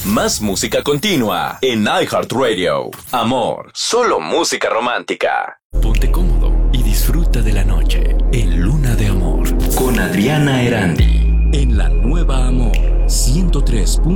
Más música continua en iHeartRadio. Amor, solo música romántica. Ponte cómodo y disfruta de la noche en Luna de Amor con Adriana Erandi en la Nueva Amor 103.